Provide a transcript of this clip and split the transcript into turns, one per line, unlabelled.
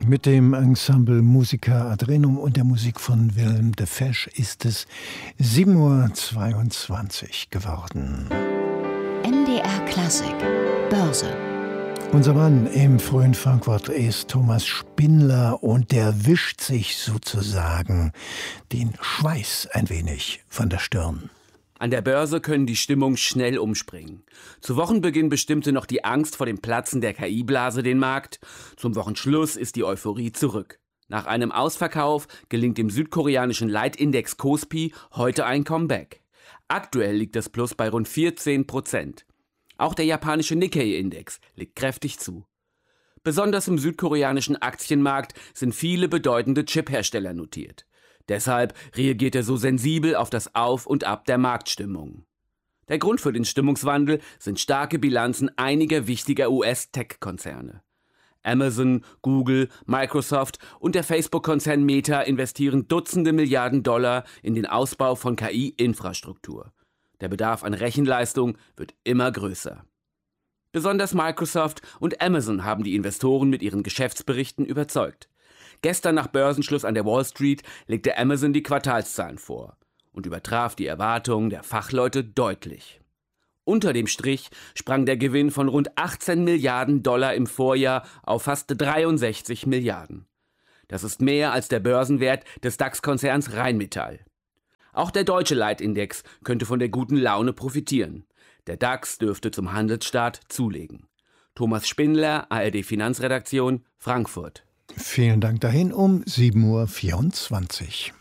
Mit dem Ensemble Musica Adrenum und der Musik von Willem de Fesch ist es 7:22 Uhr geworden.
MDR Klassik, Börse.
Unser Mann im frühen Frankfurt ist Thomas Spindler und der wischt sich sozusagen den Schweiß ein wenig von der Stirn.
An der Börse können die Stimmungen schnell umspringen. Zu Wochenbeginn bestimmte noch die Angst vor dem Platzen der KI-Blase den Markt. Zum Wochenschluss ist die Euphorie zurück. Nach einem Ausverkauf gelingt dem südkoreanischen Leitindex Kospi heute ein Comeback. Aktuell liegt das Plus bei rund 14%. Auch der japanische Nikkei-Index legt kräftig zu. Besonders im südkoreanischen Aktienmarkt sind viele bedeutende Chiphersteller notiert. Deshalb reagiert er so sensibel auf das Auf und Ab der Marktstimmung. Der Grund für den Stimmungswandel sind starke Bilanzen einiger wichtiger US-Tech-Konzerne. Amazon, Google, Microsoft und der Facebook-Konzern Meta investieren Dutzende Milliarden Dollar in den Ausbau von KI-Infrastruktur. Der Bedarf an Rechenleistung wird immer größer. Besonders Microsoft und Amazon haben die Investoren mit ihren Geschäftsberichten überzeugt. Gestern nach Börsenschluss an der Wall Street legte Amazon die Quartalszahlen vor und übertraf die Erwartungen der Fachleute deutlich. Unter dem Strich sprang der Gewinn von rund 18 Milliarden Dollar im Vorjahr auf fast 63 Milliarden. Das ist mehr als der Börsenwert des DAX-Konzerns Rheinmetall. Auch der deutsche Leitindex könnte von der guten Laune profitieren. Der DAX dürfte zum Handelsstart zulegen. Thomas Spindler, ARD Finanzredaktion, Frankfurt.
Vielen Dank dahin um 7:24 Uhr.